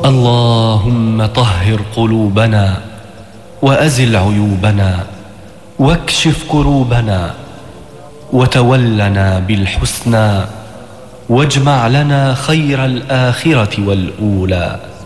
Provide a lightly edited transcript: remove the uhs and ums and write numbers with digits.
اللهم طهر قلوبنا وأزل عيوبنا واكشف كروبنا وتولنا بالحسنى واجمع لنا خير الآخرة والأولى.